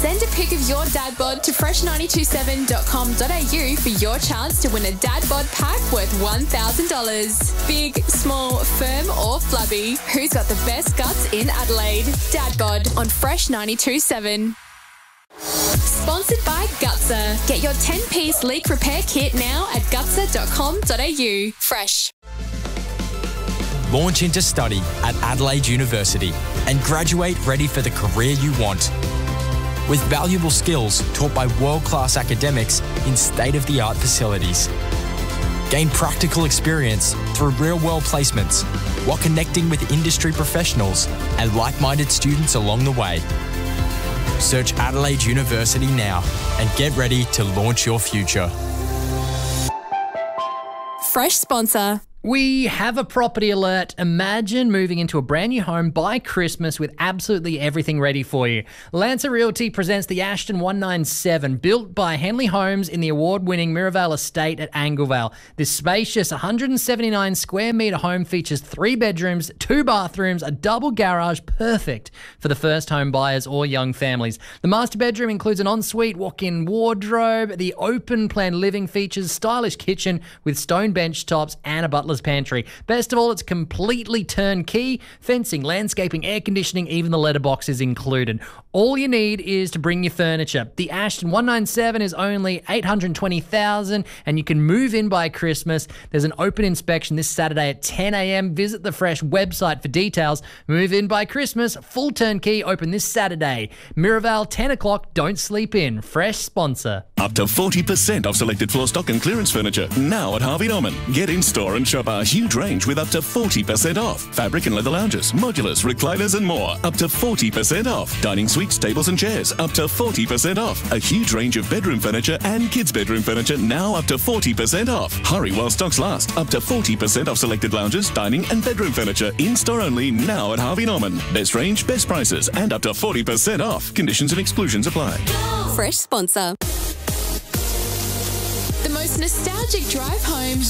Send a pic of your dad bod to fresh927.com.au for your chance to win a dad bod pack worth $1,000. Big, small, firm or flabby, who's got the best guts in Adelaide? Dad bod on Fresh 92.7. Sponsored by Gutser. Get your 10-piece leak repair kit now at gutser.com.au. Fresh. Launch into study at Adelaide University and graduate ready for the career you want. With valuable skills taught by world-class academics in state-of-the-art facilities. Gain practical experience through real-world placements while connecting with industry professionals and like-minded students along the way. Search Adelaide University now and get ready to launch your future. Fresh sponsor. We have a property alert. Imagine moving into a brand new home by Christmas with absolutely everything ready for you. Lancer Realty presents the Ashton 197, built by Henley Homes in the award-winning Mirrorvale Estate at Anglevale. This spacious 179 square metre home features 3 bedrooms, 2 bathrooms, a double garage, perfect for the first home buyers or young families. The master bedroom includes an ensuite, walk-in wardrobe. The open plan living features stylish kitchen with stone bench tops and a butler's pantry. Best of all, it's completely turnkey. Fencing, landscaping, air conditioning, even the letterbox is included. All you need is to bring your furniture. The Ashton 197 is only $820,000 and you can move in by Christmas. There's an open inspection this Saturday at 10 a.m. Visit the Fresh website for details. Move in by Christmas, full turnkey, open this Saturday. Mirrorvale, 10 o'clock, don't sleep in. Fresh sponsor. Up to 40% off selected floor stock and clearance furniture now at Harvey Norman. Get in store and shop our huge range with up to 40% off. Fabric and leather lounges, modulars, recliners and more. Up to 40% off. Dining suites, tables and chairs. Up to 40% off. A huge range of bedroom furniture and kids' bedroom furniture now up to 40% off. Hurry while stocks last. Up to 40% off selected lounges, dining and bedroom furniture. In store only now at Harvey Norman. Best range, best prices and up to 40% off. Conditions and exclusions apply. Fresh sponsor. The most nostalgic drive home